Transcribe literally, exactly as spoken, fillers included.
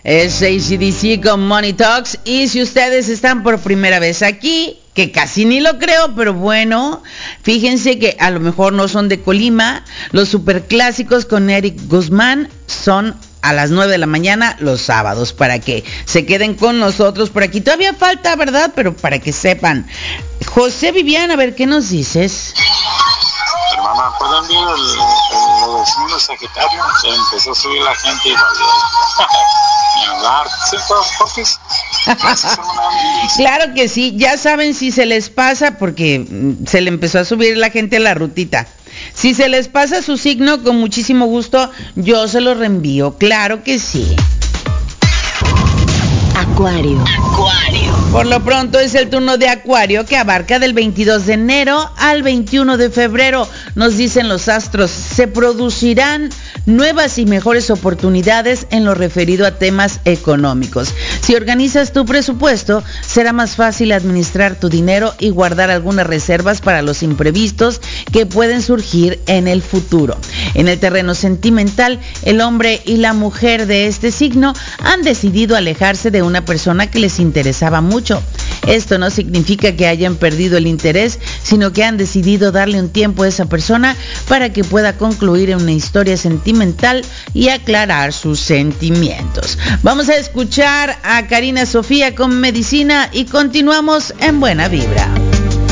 Es A C D C con Money Talks. Y si ustedes están por primera vez aquí, que casi ni lo creo, pero bueno, fíjense que a lo mejor no son de Colima, los superclásicos con Eric Guzmán son a las nueve de la mañana los sábados, para que se queden con nosotros por aquí. Todavía falta, ¿verdad? Pero para que sepan. José Vivian, a ver, ¿qué nos dices? Hermana, ¿pueden ver el, el, lo del signo Sagitario? Se empezó a subir la gente y valió. Ni hablar. ¿Sí, todos porquis? Claro que sí, ya saben si se les pasa, porque se le empezó a subir la gente a la rutita. Si se les pasa su signo, con muchísimo gusto, yo se lo reenvío, claro que sí. Acuario. Acuario. Por lo pronto es el turno de Acuario, que abarca del veintidós de enero al veintiuno de febrero. Nos dicen los astros, se producirán nuevas y mejores oportunidades en lo referido a temas económicos. Si organizas tu presupuesto, será más fácil administrar tu dinero y guardar algunas reservas para los imprevistos que pueden surgir en el futuro. En el terreno sentimental, el hombre y la mujer de este signo han decidido alejarse de una persona que les interesaba mucho. Esto no significa que hayan perdido el interés, sino que han decidido darle un tiempo a esa persona para que pueda concluir en una historia sentimental y aclarar sus sentimientos. Vamos a escuchar a Karina Sofía con Medicina y continuamos en Buena Vibra.